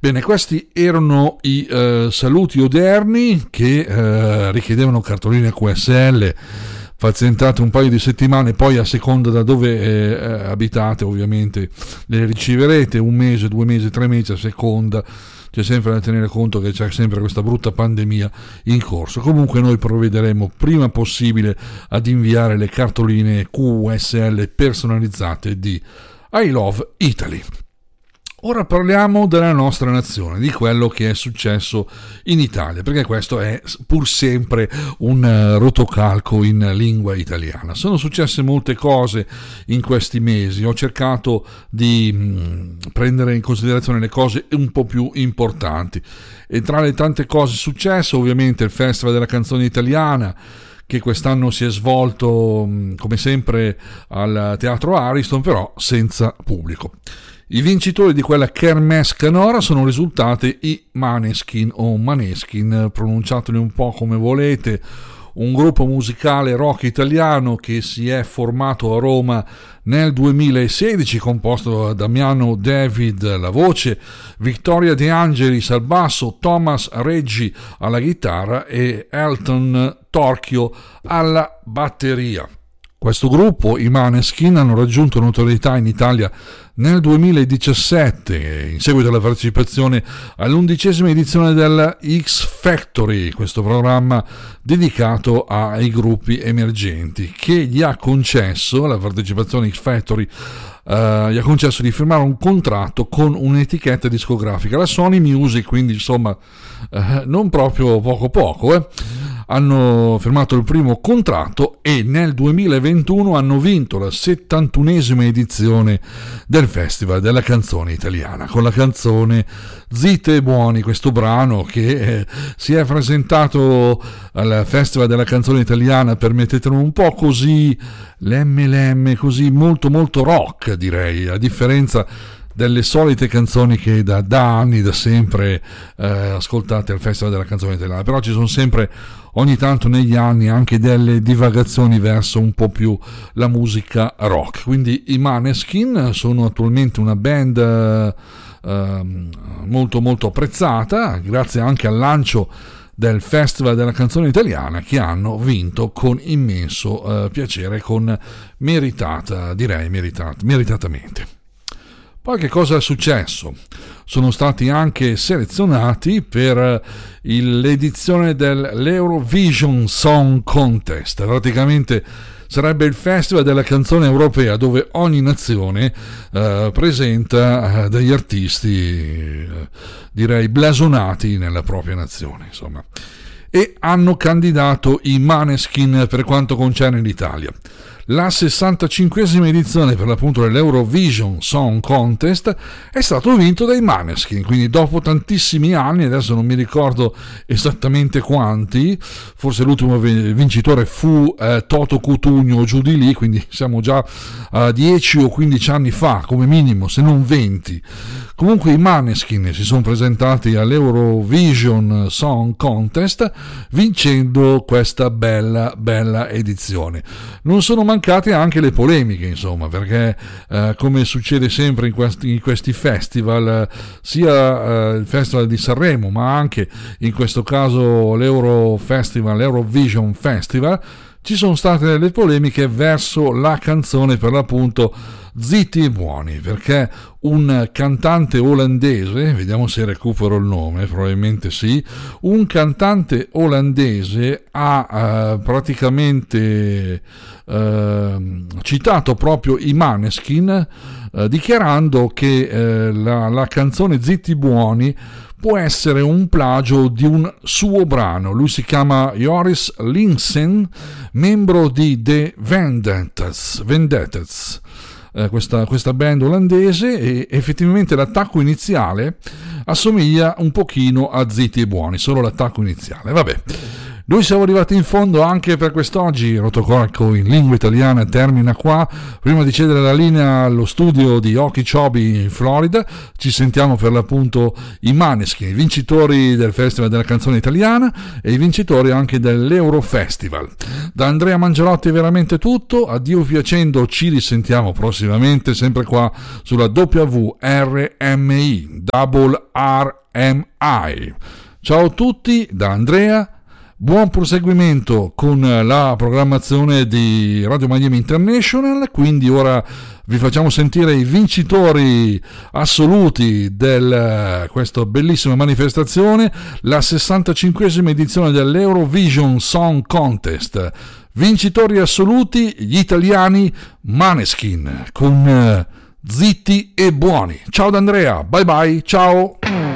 Bene, questi erano i saluti odierni che richiedevano cartoline QSL pazientate un paio di settimane, poi a seconda da dove abitate ovviamente le riceverete, 1 mese, 2 mesi, 3 mesi, a seconda. C'è sempre da tenere conto che c'è sempre questa brutta pandemia in corso. Comunque noi provvederemo prima possibile ad inviare le cartoline QSL personalizzate di I Love Italy. Ora parliamo della nostra nazione, di quello che è successo in Italia, perché questo è pur sempre un rotocalco in lingua italiana. Sono successe molte cose in questi mesi, ho cercato di prendere in considerazione le cose un po' più importanti e tra le tante cose successe ovviamente il Festival della Canzone Italiana, che quest'anno si è svolto come sempre al Teatro Ariston, però senza pubblico. I vincitori di quella Kermesse canora sono risultati i Maneskin o Maneskin, pronunciateli un po' come volete, un gruppo musicale rock italiano che si è formato a Roma nel 2016, composto da Damiano David alla voce, Vittoria De Angelis al basso, Thomas Reggi alla chitarra e Elton Torchio alla batteria. Questo gruppo, i Maneskin, hanno raggiunto notorietà in Italia nel 2017 in seguito alla partecipazione all'11ª edizione della X Factory, questo programma dedicato ai gruppi emergenti che gli ha concesso, la partecipazione X Factory gli ha concesso di firmare un contratto con un'etichetta discografica, la Sony Music, quindi insomma non proprio poco. Hanno firmato il primo contratto e nel 2021 hanno vinto la 71esima edizione del Festival della Canzone Italiana con la canzone Zitte e Buoni, questo brano che si è presentato al Festival della Canzone Italiana, permettetelo un po' così lemme, così molto rock, direi, a differenza delle solite canzoni che da anni, da sempre ascoltate al Festival della Canzone Italiana. Però ci sono sempre ogni tanto negli anni anche delle divagazioni verso un po' più la musica rock. Quindi i Maneskin sono attualmente una band molto apprezzata, grazie anche al lancio del Festival della Canzone Italiana, che hanno vinto con immenso piacere, con meritatamente. Poi che cosa è successo? Sono stati anche selezionati per l'edizione dell'Eurovision Song Contest, praticamente sarebbe il Festival della Canzone Europea dove ogni nazione presenta degli artisti direi blasonati nella propria nazione, insomma. E hanno candidato i Maneskin per quanto concerne l'Italia. La 65esima edizione per l'appunto dell'Eurovision Song Contest è stato vinto dai Maneskin, quindi dopo tantissimi anni, adesso non mi ricordo esattamente quanti, forse l'ultimo vincitore fu Toto Cutugno, giù di lì, quindi siamo già a 10 o 15 anni fa come minimo, se non 20. Comunque i Maneskin si sono presentati all'Eurovision Song Contest vincendo questa bella edizione. Non sono mancate anche le polemiche, insomma, perché come succede sempre in questi festival, sia il Festival di Sanremo ma anche in questo caso l'Eurovision Festival, ci sono state delle polemiche verso la canzone per l'appunto Zitti e Buoni, perché un cantante olandese, vediamo se recupero il nome, probabilmente sì, un cantante olandese ha praticamente citato proprio i Maneskin, dichiarando che la canzone Zitti Buoni può essere un plagio di un suo brano. Lui si chiama Joris Linssen, membro di The Vendettas, questa band olandese, e effettivamente l'attacco iniziale assomiglia un pochino a Zitti e Buoni, solo l'attacco iniziale. Vabbè, Noi siamo arrivati in fondo anche per quest'oggi. Rotocorco in lingua italiana termina qua. Prima di cedere la linea allo studio di Okeechobee in Florida, ci sentiamo per l'appunto i Maneskin, i vincitori del Festival della Canzone Italiana e i vincitori anche dell'Eurofestival. Da Andrea Mangelotti è veramente tutto. Addio piacendo, ci risentiamo prossimamente sempre qua sulla WRMI, Double RMI. Ciao a tutti da Andrea. Buon proseguimento con la programmazione di Radio Miami International. Quindi ora vi facciamo sentire i vincitori assoluti di questa bellissima manifestazione, la 65esima edizione dell'Eurovision Song Contest. Vincitori assoluti gli italiani Maneskin con Zitti e Buoni. Ciao da Andrea, bye bye, ciao.